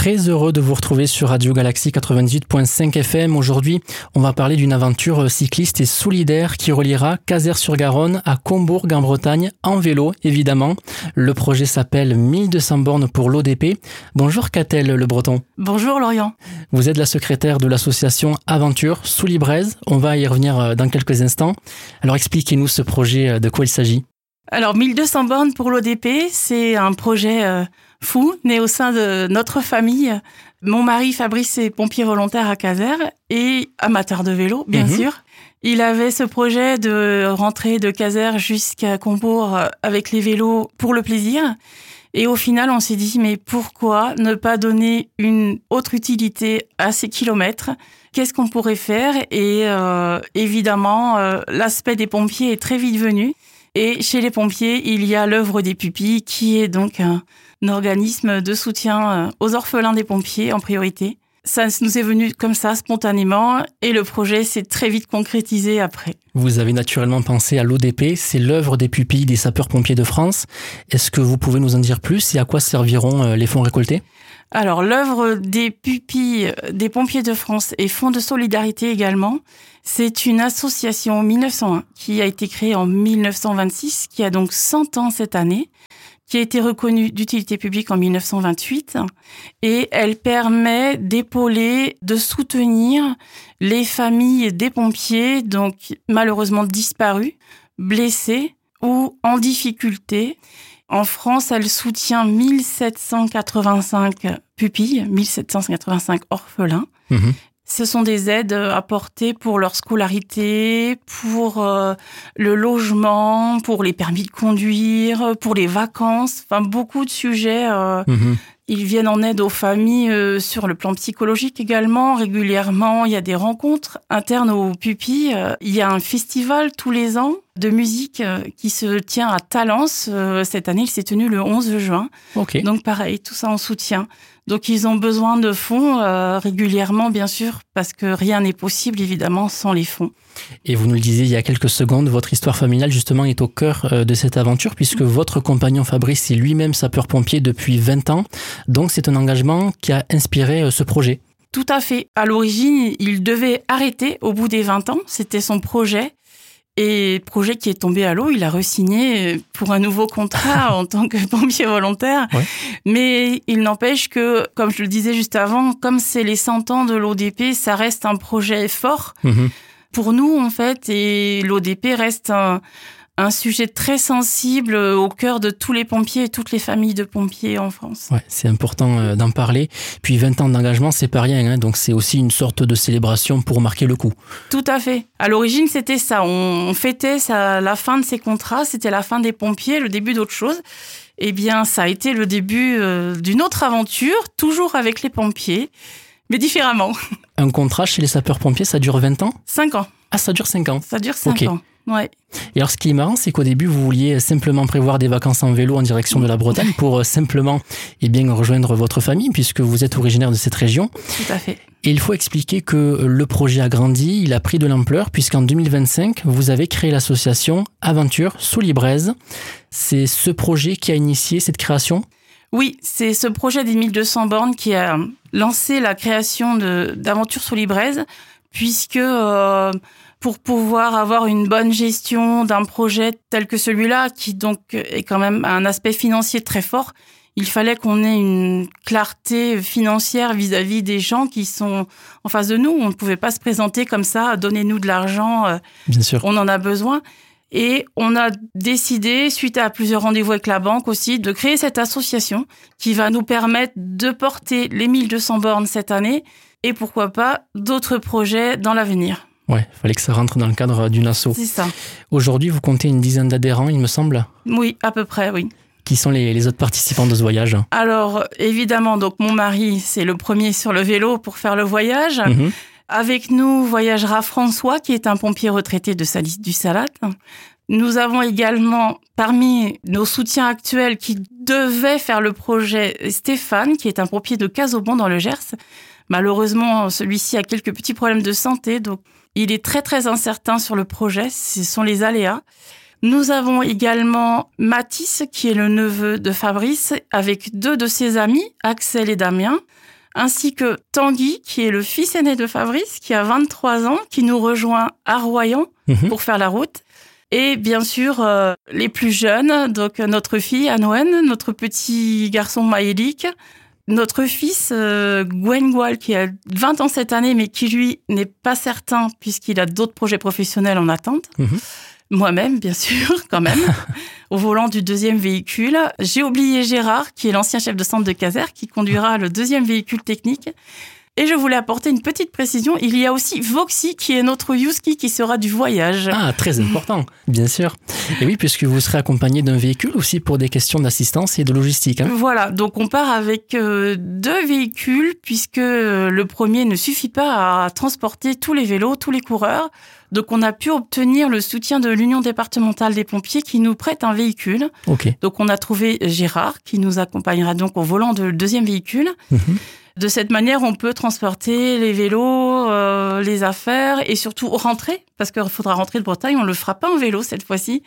Très heureux de vous retrouver sur Radio Galaxie 98.5 FM. Aujourd'hui, on va parler d'une aventure cycliste et solidaire qui reliera Caser-sur-Garonne à Combourg en Bretagne, en vélo évidemment. Le projet s'appelle 1200 bornes pour l'ODP. Bonjour Catel Le Breton. Bonjour Lorient. Vous êtes la secrétaire de l'association Aventure Soulibraize. On va y revenir dans quelques instants. Alors expliquez-nous ce projet, de quoi il s'agit. Alors 1200 bornes pour l'ODP, c'est un projet fou, né au sein de notre famille. Mon mari Fabrice est pompier volontaire à Caser et amateur de vélo, bien sûr. Il avait ce projet de rentrer de Caser jusqu'à Combourg avec les vélos pour le plaisir. Et au final, on s'est dit, mais pourquoi ne pas donner une autre utilité à ces kilomètres ? Qu'est-ce qu'on pourrait faire ? Et évidemment, l'aspect des pompiers est très vite venu. Et chez les pompiers, il y a l'œuvre des pupilles, qui est donc un organisme de soutien aux orphelins des pompiers en priorité. Ça nous est venu comme ça, spontanément, et le projet s'est très vite concrétisé après. Vous avez naturellement pensé à l'ODP, c'est l'œuvre des pupilles des sapeurs-pompiers de France. Est-ce que vous pouvez nous en dire plus et à quoi serviront les fonds récoltés ? Alors, l'œuvre des pupilles des pompiers de France et Fonds de solidarité également, c'est une association 1901 qui a été créée en 1926, qui a donc 100 ans cette année, qui a été reconnue d'utilité publique en 1928, et elle permet d'épauler, de soutenir les familles des pompiers, donc malheureusement disparus, blessés ou en difficulté. En France, elle soutient 1785 pupilles, 1785 orphelins. Ce sont des aides apportées pour leur scolarité, pour le logement, pour les permis de conduire, pour les vacances. Enfin, beaucoup de sujets. Ils viennent en aide aux familles sur le plan psychologique également. Régulièrement, il y a des rencontres internes aux pupilles. Il y a un festival tous les ans de musique qui se tient à Talence. Cette année, il s'est tenu le 11 juin. Okay. Donc pareil, tout ça en soutien. Donc ils ont besoin de fonds régulièrement, bien sûr, parce que rien n'est possible, évidemment, sans les fonds. Et vous nous le disiez il y a quelques secondes, votre histoire familiale, justement, est au cœur de cette aventure, puisque votre compagnon Fabrice est lui-même sapeur-pompier depuis 20 ans. Donc c'est un engagement qui a inspiré ce projet. Tout à fait. À l'origine, il devait arrêter au bout des 20 ans. C'était son projet. Et projet qui est tombé à l'eau, il a re-signé pour un nouveau contrat en tant que pompier volontaire. Ouais. Mais il n'empêche que, comme je le disais juste avant, comme c'est les 100 ans de l'ODP, ça reste un projet fort pour nous, en fait. Et l'ODP reste un sujet très sensible au cœur de tous les pompiers et toutes les familles de pompiers en France. Ouais, c'est important d'en parler. Puis 20 ans d'engagement, c'est pas rien, hein, donc c'est aussi une sorte de célébration pour marquer le coup. Tout à fait. À l'origine, c'était ça. On fêtait la fin de ces contrats, c'était la fin des pompiers, le début d'autre chose. Eh bien, ça a été le début d'une autre aventure, toujours avec les pompiers, mais différemment. Un contrat chez les sapeurs-pompiers, ça dure 20 ans ? 5 ans. Ah, ça dure 5 ans. Ça dure 5 ans. Ouais. Et alors, ce qui est marrant, c'est qu'au début, vous vouliez simplement prévoir des vacances en vélo en direction de la Bretagne pour simplement rejoindre votre famille, puisque vous êtes originaire de cette région. Tout à fait. Et il faut expliquer que le projet a grandi, il a pris de l'ampleur, puisqu'en 2025, vous avez créé l'association Aventure Soulibraize. C'est ce projet qui a initié cette création ? Oui, c'est ce projet des 1200 bornes qui a lancé la création d'Aventure Soulibraize, puisque pour pouvoir avoir une bonne gestion d'un projet tel que celui-là, qui donc est quand même un aspect financier très fort, il fallait qu'on ait une clarté financière vis-à-vis des gens qui sont en face de nous. On ne pouvait pas se présenter comme ça, donnez-nous de l'argent, Bien sûr. On en a besoin. Et on a décidé, suite à plusieurs rendez-vous avec la banque aussi, de créer cette association qui va nous permettre de porter les 1200 bornes cette année et pourquoi pas d'autres projets dans l'avenir. Ouais, il fallait que ça rentre dans le cadre d'une asso. C'est ça. Aujourd'hui, vous comptez une dizaine d'adhérents, il me semble ? Oui, à peu près, oui. Qui sont les autres participants de ce voyage ? Alors, évidemment, donc mon mari, c'est le premier sur le vélo pour faire le voyage. Avec nous voyagera François, qui est un pompier retraité de Salis du Salat. Nous avons également, parmi nos soutiens actuels qui devaient faire le projet, Stéphane, qui est un pompier de Casaubon dans le Gers. Malheureusement, celui-ci a quelques petits problèmes de santé, donc il est très très incertain sur le projet. Ce sont les aléas. Nous avons également Mathis, qui est le neveu de Fabrice, avec 2 de ses amis, Axel et Damien. ainsi que Tanguy, qui est le fils aîné de Fabrice, qui a 23 ans, qui nous rejoint à Royan pour faire la route. Et bien sûr, les plus jeunes, donc notre fille Anouen, notre petit garçon Maëlik, notre fils Gwengual, qui a 20 ans cette année, mais qui lui n'est pas certain puisqu'il a d'autres projets professionnels en attente. Moi-même, bien sûr, quand même, au volant du deuxième véhicule. J'ai oublié Gérard, qui est l'ancien chef de centre de Caser, qui conduira le deuxième véhicule technique. Et je voulais apporter une petite précision. Il y a aussi Voxy, qui est notre Youski, qui sera du voyage. Ah, très important, bien sûr. Et oui, puisque vous serez accompagné d'un véhicule aussi pour des questions d'assistance et de logistique. Voilà, donc on part avec 2 véhicules, puisque le premier ne suffit pas à transporter tous les vélos, tous les coureurs. Donc on a pu obtenir le soutien de l'Union départementale des pompiers qui nous prête un véhicule. Donc on a trouvé Gérard, qui nous accompagnera donc au volant du deuxième véhicule. De cette manière, on peut transporter les vélos, les affaires et surtout rentrer, parce qu'il faudra rentrer de Bretagne, on le fera pas en vélo cette fois-ci.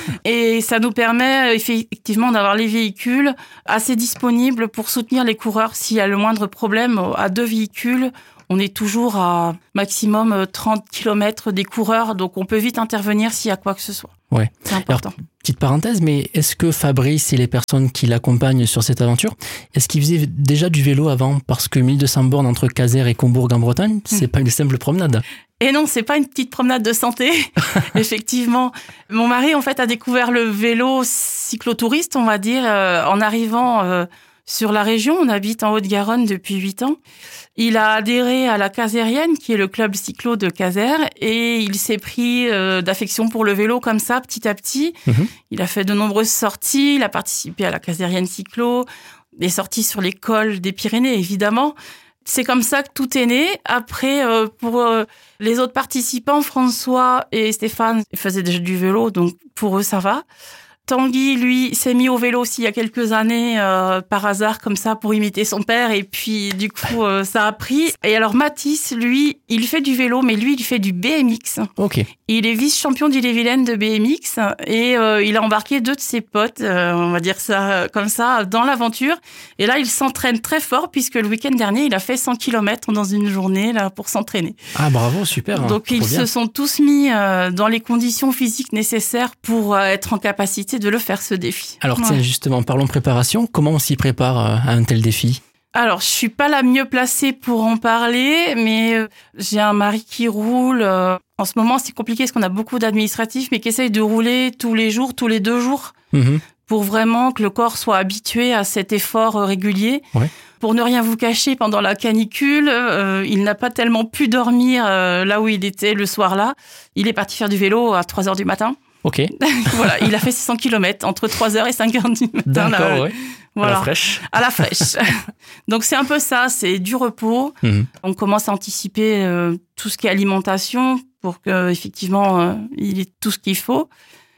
Et ça nous permet effectivement d'avoir les véhicules assez disponibles pour soutenir les coureurs s'il y a le moindre problème. À 2 véhicules, on est toujours à maximum 30 km des coureurs, donc on peut vite intervenir s'il y a quoi que ce soit. Ouais. C'est important. Alors, petite parenthèse, mais est-ce que Fabrice et les personnes qui l'accompagnent sur cette aventure, est-ce qu'ils faisaient déjà du vélo avant? Parce que 1200 bornes entre Caser et Combourg en Bretagne, c'est pas une simple promenade. Et non, c'est pas une petite promenade de santé. Effectivement, mon mari en fait a découvert le vélo cyclotouriste, on va dire, en arrivant sur la région. On habite en Haute-Garonne depuis 8 ans. Il a adhéré à la Casérienne, qui est le club cyclo de Caser, et il s'est pris d'affection pour le vélo comme ça, petit à petit. Il a fait de nombreuses sorties, il a participé à la Casérienne cyclo, des sorties sur les cols des Pyrénées, évidemment. C'est comme ça que tout est né. Après, pour les autres participants, François et Stéphane faisaient déjà du vélo, donc pour eux, ça va. Tanguy, lui, s'est mis au vélo aussi il y a quelques années, par hasard, comme ça, pour imiter son père. Et puis, du coup, ça a pris. Et alors, Mathis, lui, il fait du vélo, mais lui, il fait du BMX. Il est vice-champion d'Ille-et-Vilaine de BMX. Et il a embarqué 2 de ses potes, on va dire ça comme ça, dans l'aventure. Et là, il s'entraîne très fort, puisque le week-end dernier, il a fait 100 km dans une journée là pour s'entraîner. Ah, bravo, super. Donc, ils se sont tous mis dans les conditions physiques nécessaires pour être en capacité de le faire, ce défi. Alors tiens, justement, parlons préparation. Comment on s'y prépare à un tel défi? Alors, je suis pas la mieux placée pour en parler, mais j'ai un mari qui roule. En ce moment, c'est compliqué parce qu'on a beaucoup d'administratifs, mais qui essayent de rouler tous les jours, tous les 2 jours, pour vraiment que le corps soit habitué à cet effort régulier. Pour ne rien vous cacher, pendant la canicule, il n'a pas tellement pu dormir là où il était le soir-là. Il est parti faire du vélo à 3h du matin. Voilà, il a fait 600 km entre 3h et 5h du matin. D'accord, Voilà. À la fraîche. À la fraîche. Donc c'est un peu ça, c'est du repos. On commence à anticiper tout ce qui est alimentation pour que effectivement il ait tout ce qu'il faut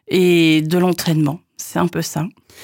et de l'entraînement. C'est un peu ça.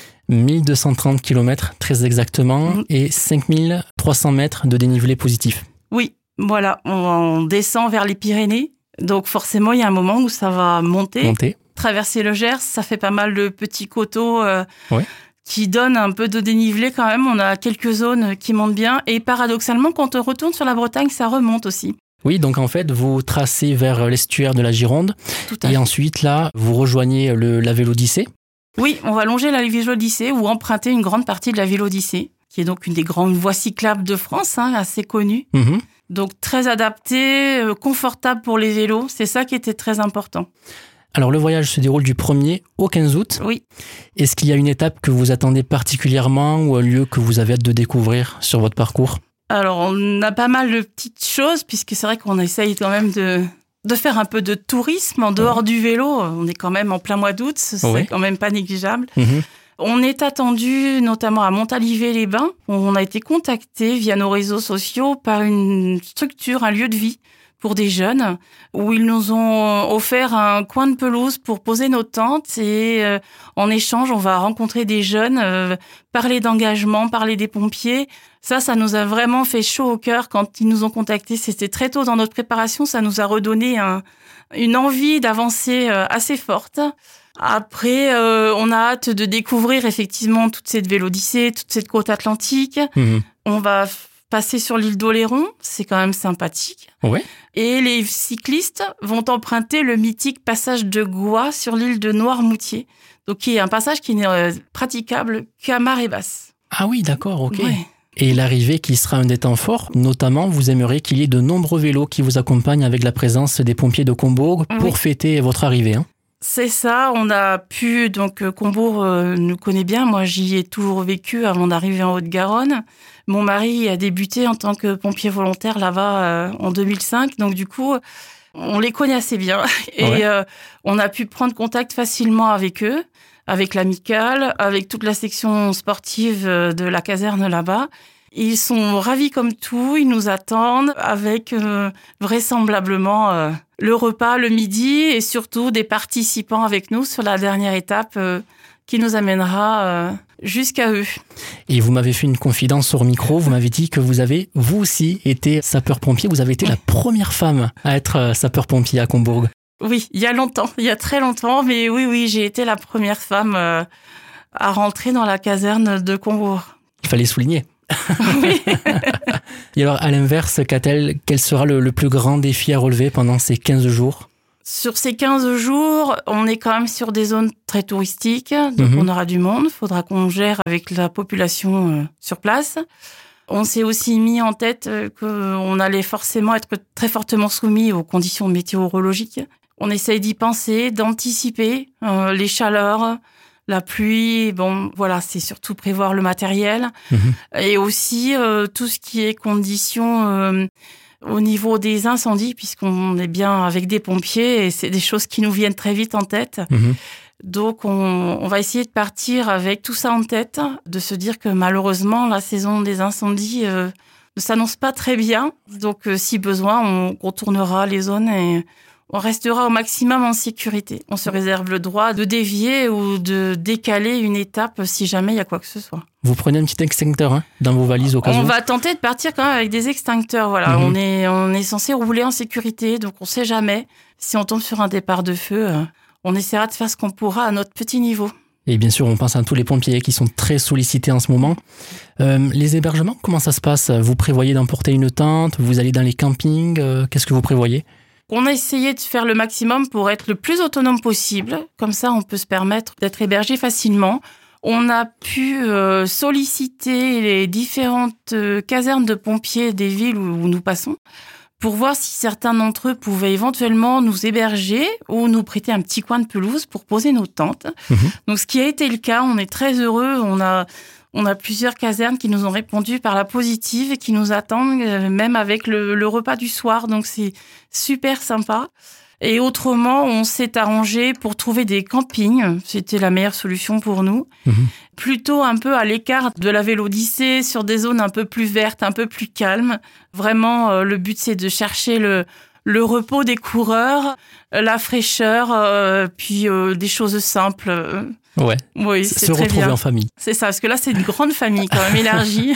1230 km très exactement et 5300 mètres de dénivelé positif. Oui, voilà, on descend vers les Pyrénées. Donc forcément, il y a un moment où ça va monter. Traverser le Gers, ça fait pas mal de petits coteaux qui donnent un peu de dénivelé quand même. On a quelques zones qui montent bien. Et paradoxalement, quand on retourne sur la Bretagne, ça remonte aussi. Oui, donc en fait, vous tracez vers l'estuaire de la Gironde. Et ensuite, là, vous rejoignez la Vélodyssée. Oui, on va longer la Vélodyssée ou emprunter une grande partie de la Vélodyssée, qui est donc une des grandes voies cyclables de France, assez connue. Donc très adaptée, confortable pour les vélos. C'est ça qui était très important. Alors, le voyage se déroule du 1er au 15 août. Oui. Est-ce qu'il y a une étape que vous attendez particulièrement ou un lieu que vous avez hâte de découvrir sur votre parcours? Alors, on a pas mal de petites choses, puisque c'est vrai qu'on essaye quand même de faire un peu de tourisme en dehors du vélo. On est quand même en plein mois d'août, c'est quand même pas négligeable. On est attendu notamment à Montalivet-les-Bains. On a été contacté via nos réseaux sociaux par une structure, un lieu de vie pour des jeunes, où ils nous ont offert un coin de pelouse pour poser nos tentes et en échange, on va rencontrer des jeunes, parler d'engagement, parler des pompiers. Ça nous a vraiment fait chaud au cœur quand ils nous ont contactés. C'était très tôt dans notre préparation, ça nous a redonné une envie d'avancer assez forte. Après, on a hâte de découvrir effectivement toute cette Vélodyssée, toute cette côte atlantique. On va passer sur l'île d'Oléron, c'est quand même sympathique. Ouais. Et les cyclistes vont emprunter le mythique passage de Goix sur l'île de Noirmoutier, donc qui est un passage qui n'est praticable qu'à marée basse. Ah oui, d'accord, ok. Ouais. Et l'arrivée qui sera un des temps forts, notamment, vous aimeriez qu'il y ait de nombreux vélos qui vous accompagnent avec la présence des pompiers de Combourg pour fêter votre arrivée. Hein. C'est ça, on a pu, donc Combourg nous connaît bien, moi j'y ai toujours vécu avant d'arriver en Haute-Garonne. Mon mari a débuté en tant que pompier volontaire là-bas en 2005, donc du coup, on les connaît assez bien. Et on a pu prendre contact facilement avec eux, avec l'amicale, avec toute la section sportive de la caserne là-bas. Ils sont ravis comme tout, ils nous attendent avec vraisemblablement le repas le midi et surtout des participants avec nous sur la dernière étape qui nous amènera jusqu'à eux. Et vous m'avez fait une confidence sur micro, vous m'avez dit que vous avez, vous aussi, été sapeur-pompier, vous avez été la première femme à être sapeur-pompier à Combourg. Oui, il y a longtemps, il y a très longtemps, mais oui, j'ai été la première femme à rentrer dans la caserne de Combourg. Il fallait souligner. Oui. Et alors, à l'inverse, quel sera le plus grand défi à relever pendant ces 15 jours ? Sur ces 15 jours, on est quand même sur des zones très touristiques, donc on aura du monde, il faudra qu'on gère avec la population sur place. On s'est aussi mis en tête qu'on allait forcément être très fortement soumis aux conditions météorologiques. On essaye d'y penser, d'anticiper les chaleurs, la pluie, bon, voilà, c'est surtout prévoir le matériel. Et aussi tout ce qui est conditions au niveau des incendies, puisqu'on est bien avec des pompiers et c'est des choses qui nous viennent très vite en tête. Donc, on va essayer de partir avec tout ça en tête, de se dire que malheureusement, la saison des incendies ne s'annonce pas très bien. Donc, si besoin, on contournera les zones et on restera au maximum en sécurité. On se réserve le droit de dévier ou de décaler une étape si jamais il y a quoi que ce soit. Vous prenez un petit extincteur dans vos valises au cas où ? On va tenter de partir quand même avec des extincteurs. Voilà, on est censé rouler en sécurité, donc on sait jamais. Si on tombe sur un départ de feu, on essaiera de faire ce qu'on pourra à notre petit niveau. Et bien sûr, on pense à tous les pompiers qui sont très sollicités en ce moment. Les hébergements, comment ça se passe ? Vous prévoyez d'emporter une tente ? Vous allez dans les campings ? Qu'est-ce que vous prévoyez ? On a essayé de faire le maximum pour être le plus autonome possible. Comme ça, on peut se permettre d'être hébergé facilement. On a pu solliciter les différentes casernes de pompiers des villes où nous passons pour voir si certains d'entre eux pouvaient éventuellement nous héberger ou nous prêter un petit coin de pelouse pour poser nos tentes. Donc, ce qui a été le cas, on est très heureux. On a plusieurs casernes qui nous ont répondu par la positive et qui nous attendent, même avec le repas du soir. Donc, c'est super sympa. Et autrement, on s'est arrangé pour trouver des campings. C'était la meilleure solution pour nous. Plutôt un peu à l'écart de la Vélodyssée, sur des zones un peu plus vertes, un peu plus calmes. Vraiment, le but, c'est de chercher le repos des coureurs, la fraîcheur, puis des choses simples. Ouais. Oui, c'est se très retrouver bien. en famille. C'est ça, parce que là, c'est une grande famille quand même élargie.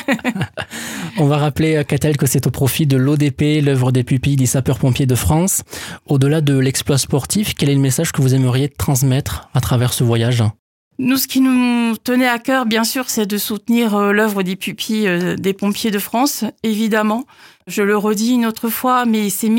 On va rappeler, Catel, que c'est au profit de l'ODP, l'œuvre des pupilles des sapeurs-pompiers de France. Au-delà de l'exploit sportif, quel est le message que vous aimeriez transmettre à travers ce voyage ? Nous, ce qui nous tenait à cœur, bien sûr, c'est de soutenir l'œuvre des pupilles des pompiers de France, évidemment. Je le redis une autre fois, mais c'est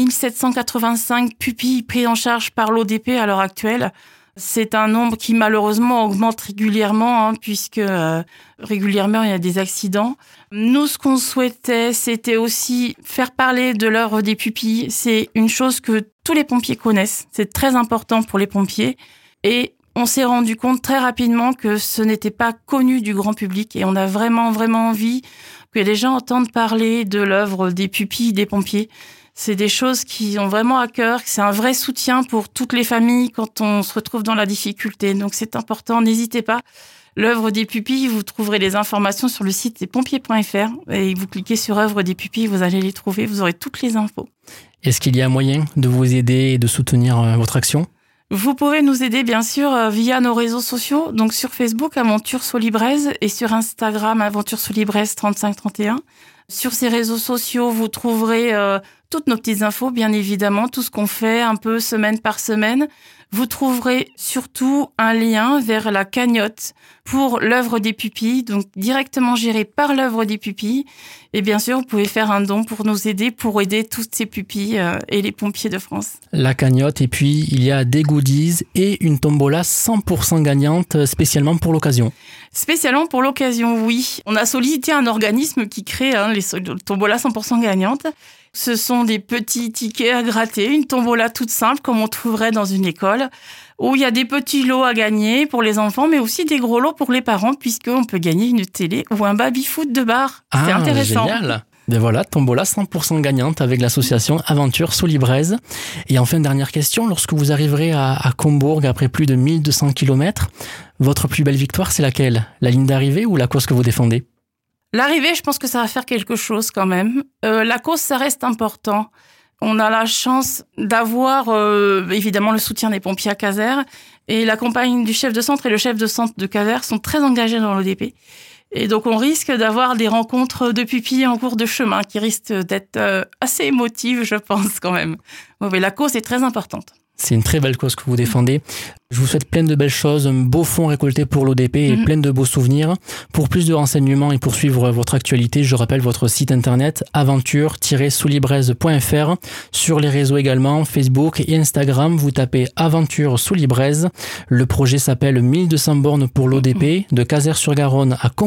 1785 pupilles prises en charge par l'ODP à l'heure actuelle. C'est un nombre qui malheureusement augmente régulièrement, puisque régulièrement il y a des accidents. Nous, ce qu'on souhaitait, c'était aussi faire parler de l'œuvre des pupilles. C'est une chose que tous les pompiers connaissent. C'est très important pour les pompiers. Et on s'est rendu compte très rapidement que ce n'était pas connu du grand public. Et on a vraiment, vraiment envie que les gens entendent parler de l'œuvre des pupilles des pompiers. C'est des choses qui ont vraiment à cœur, c'est un vrai soutien pour toutes les familles quand on se retrouve dans la difficulté. Donc c'est important, n'hésitez pas. L'œuvre des pupilles, vous trouverez les informations sur le site despompiers.fr et vous cliquez sur œuvre des pupilles, vous allez les trouver, vous aurez toutes les infos. Est-ce qu'il y a un moyen de vous aider et de soutenir votre action ? Vous pouvez nous aider bien sûr via nos réseaux sociaux, donc sur Facebook Aventure Solibraises et sur Instagram Aventure Solibraises 3531. Sur ces réseaux sociaux, vous trouverez toutes nos petites infos, bien évidemment, tout ce qu'on fait un peu semaine par semaine. Vous trouverez surtout un lien vers la cagnotte pour l'œuvre des pupilles, donc directement gérée par l'œuvre des pupilles. Et bien sûr, vous pouvez faire un don pour nous aider, pour aider toutes ces pupilles et les pompiers de France. La cagnotte, et puis il y a des goodies et une tombola 100% gagnante spécialement pour l'occasion. Spécialement pour l'occasion, oui. On a sollicité un organisme qui crée les tombolas 100% gagnantes. Ce sont des petits tickets à gratter, une tombola toute simple comme on trouverait dans une école, où il y a des petits lots à gagner pour les enfants, mais aussi des gros lots pour les parents, puisqu'on peut gagner une télé ou un baby-foot de bar. C'est intéressant. Génial. Ben voilà, tombola 100% gagnante avec l'association Aventure Solibraises. Et enfin, dernière question, lorsque vous arriverez à Combourg après plus de 1200 km, votre plus belle victoire, c'est laquelle? La ligne d'arrivée ou la cause que vous défendez? L'arrivée, je pense que ça va faire quelque chose quand même. La cause, ça reste important. On a la chance d'avoir évidemment le soutien des pompiers à Casères, et la compagne du chef de centre et le chef de centre de Casères sont très engagés dans l'ODP. Et donc on risque d'avoir des rencontres de pupilles en cours de chemin qui risquent d'être assez émotives, je pense quand même. Oui, la cause est très importante. C'est une très belle cause que vous défendez. Je vous souhaite plein de belles choses, un beau fonds récolté pour l'ODP et plein de beaux souvenirs. Pour plus de renseignements et pour suivre votre actualité, je rappelle votre site internet aventure-soulibraise.fr. Sur les réseaux également, Facebook et Instagram, vous tapez Aventure Soulibraise. Le projet s'appelle 1200 bornes pour l'ODP de Casères-sur-Garonne à